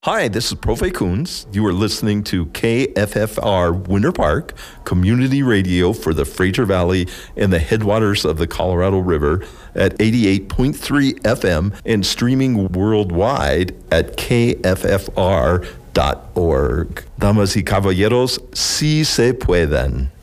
Hi, this is Profe Coons. You are listening to KFFR Winter Park, community radio for the Fraser Valley and the headwaters of the Colorado River at 88.3 FM and streaming worldwide at kffr.org. Damas y caballeros, si se pueden.